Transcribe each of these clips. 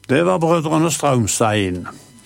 Det var brødrene Strømstein.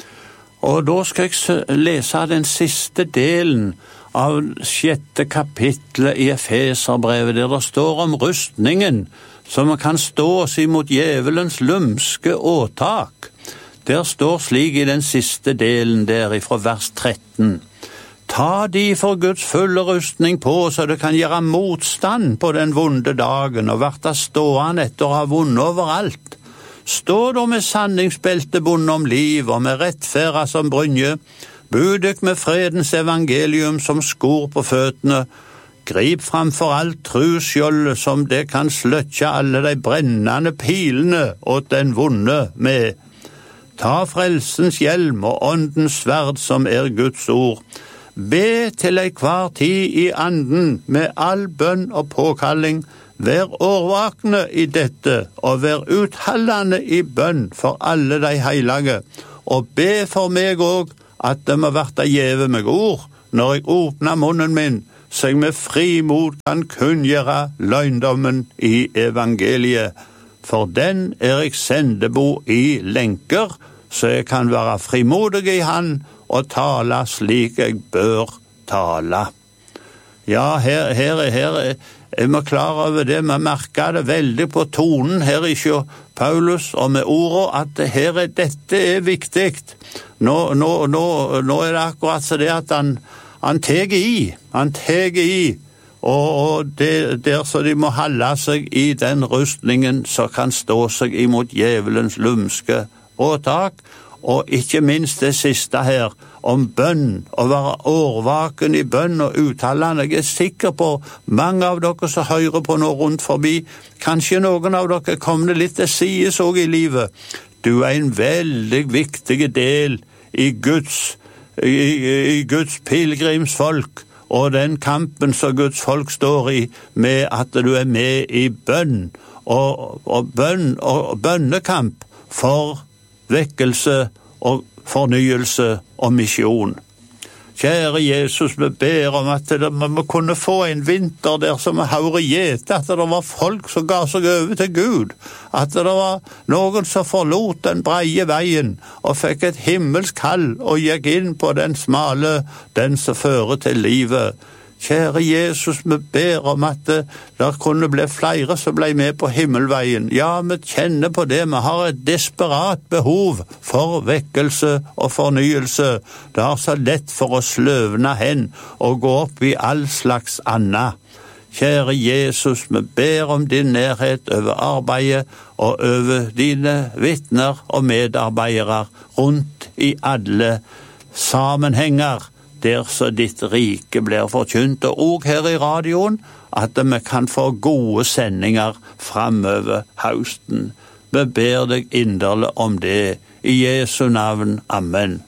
Og da skal jeg lese den siste delen av 6. kapitlet i Efeserbrevet, der det står om rustningen, som kan stå oss imot djevelens lumske åtak. Der står slik i den siste delen der, fra vers 13. Ta de for Guds fulle rustning på, så det kan gjøre motstand på den vonde dagen, og verte stående etter å ha vunnet overalt. Stå da med sanningsbelte bundet om liv, og med rettferda som brynje, budykk med fredens evangelium som skor på føttene, grip framfor alt trusskjoldet som det kan sløtje alle de brennende pilene åt den vonde med. Ta frelsens hjelm og åndens sverd som Guds ord. Be til hver tid i anden med all bønn og påkalling. Vær årvakne i dette, og vær uthaldende i bønn for alle de heilige, og be for meg òg at det må verte gjeve meg ord, når jeg åpner munnen min, så jeg med frimod kan kunngjøre løgndommen i evangeliet. For den jeg sendebo i lenker, så jeg kan være frimodig i han, og tale slik jeg bør tale. Ja, her jeg må klare over det, vi merker det veldig på tonen her i Paulus og med ordet, at dette viktig. Nå det akkurat så det at han teger i, og det der så de må holde seg i den rustningen som kan stå seg imot djevelens lumske åtak, og ikke minst det siste her, om bønn, å være årvaken i bønn og uttalende. Jeg sikker på mange av dere som hører på nå rundt forbi, kanskje noen av dere kommer litt til sides også i livet. Du en veldig viktig del i Guds pilgrimsfolk, og den kampen som Guds folk står i, med at du med i bønn, og bønnekamp for vekkelse og fornyelse og misjon. Kjære Jesus, vi ber om at vi må kunne få en vinter der som vi hører gjete, at det var folk som ga seg over til Gud, at det var noen som forlot den breie veien og fikk et himmelsk kall og gikk inn på den smale, den som fører til livet. Kjære Jesus, vi ber om at det kunne bli flere som ble med på himmelveien. Ja, vi kjenner på det. Vi har et desperat behov for vekkelse og fornyelse. Det er så lett for å sløvne hen og gå opp i all slags annet. Kjære Jesus, vi ber om din nærhet over arbeidet og over dine vitner og medarbeidere rundt i alle sammenhenger, der så ditt rike blir forkynt, og også her i radioen, at vi kan få gode sendinger fremover høsten. Vi ber deg inderlig om det, i Jesu navn. Amen.